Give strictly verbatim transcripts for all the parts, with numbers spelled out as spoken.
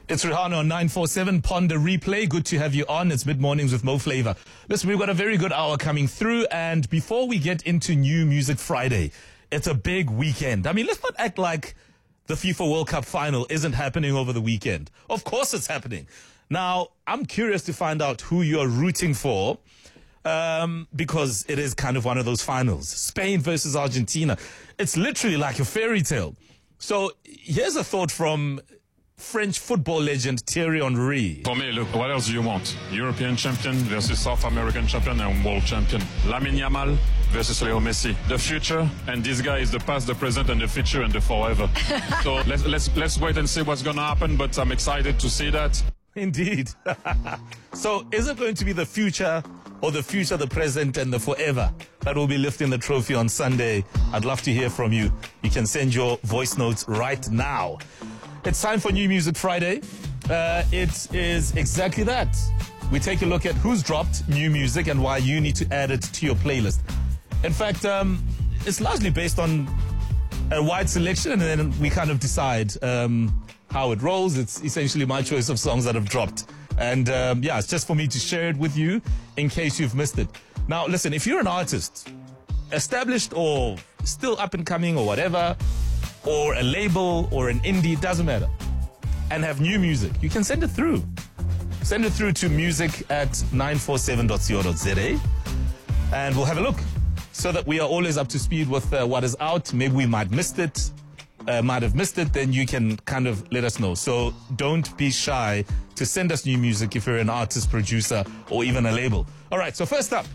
It's Rihanna on nine four seven, Ponder Replay. Good to have you on. It's Mid-Mornings with Mo Flavor. Listen, we've got a very good hour coming through, and before we get into New Music Friday, it's a big weekend. I mean, let's not act like the FIFA World Cup final isn't happening over the weekend. Of course it's happening. Now, I'm curious to find out who you're rooting for, um, because it is kind of one of those finals. Spain versus Argentina. It's literally like a fairy tale. So here's a thought from French football legend Thierry Henry. For me, look, what else do you want? European champion versus South American champion and world champion. Lamine Yamal versus Leo Messi. The future, and this guy is the past, the present, and the future, and the forever. So let's let's let's wait and see what's going to happen. But I'm excited to see that. Indeed. So is it going to be the future or the future, the present, and the forever that will be lifting the trophy on Sunday? I'd love to hear from you. You can send your voice notes right now. It's time for New Music Friday. Uh, it is exactly that. We take a look at who's dropped new music and why you need to add it to your playlist. In fact, um, it's largely based on a wide selection, and then we kind of decide um, how it rolls. It's essentially my choice of songs that have dropped. And um, yeah, it's just for me to share it with you in case you've missed it. Now, listen, if you're an artist, established or still up and coming or whatever, or a label or an indie, doesn't matter, and have new music, you can send it through. Send it through to music at nine four seven dot co dot za, and we'll have a look so that we are always up to speed with uh, what is out. Maybe we might missed it, uh, might have missed it, then you can kind of let us know. So don't be shy to send us new music if you're an artist, producer, or even a label. All right, so first up,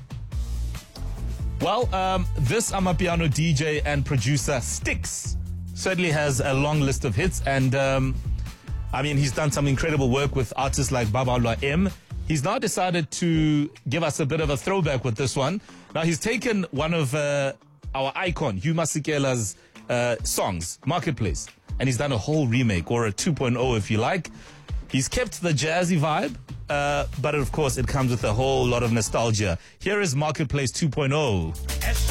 well, um, this Amapiano D J and producer Sticks certainly has a long list of hits, and um, I mean, he's done some incredible work with artists like Babalwa M. He's now decided to give us a bit of a throwback with this one. Now, he's taken one of uh, our icon, Hugh Masekela's uh, songs, Marketplace, and he's done a whole remake, or a two point oh if you like. He's kept the jazzy vibe, uh, but of course it comes with a whole lot of nostalgia. Here is Marketplace two point oh.